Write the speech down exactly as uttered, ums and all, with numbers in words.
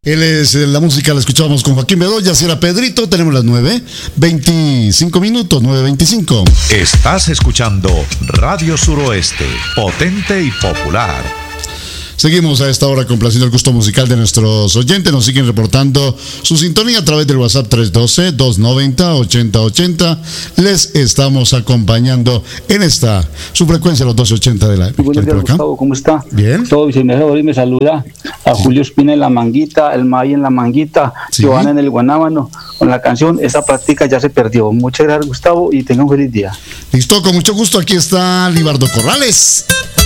Él es la música, la escuchamos con Joaquín Bedoya, si era Pedrito. Tenemos las nueve veinticinco minutos, nueve veinticinco. Estás escuchando Radio Suroeste, potente y popular. Seguimos a esta hora complaciendo el gusto musical de nuestros oyentes. Nos siguen reportando su sintonía a través del WhatsApp tres uno dos, dos nueve cero, ocho cero ocho cero. Les estamos acompañando en esta, su frecuencia, los doce ochenta de la F M. Buenos días, Gustavo, ¿cómo está? Bien. Todo viceministro y me saluda a Julio Espina en la Manguita, el May en la Manguita, sí. Giovanna en el Guanábano, con la canción Esa práctica ya se perdió. Muchas gracias, Gustavo, y tenga un feliz día. Listo, con mucho gusto. Aquí está Libardo Corrales.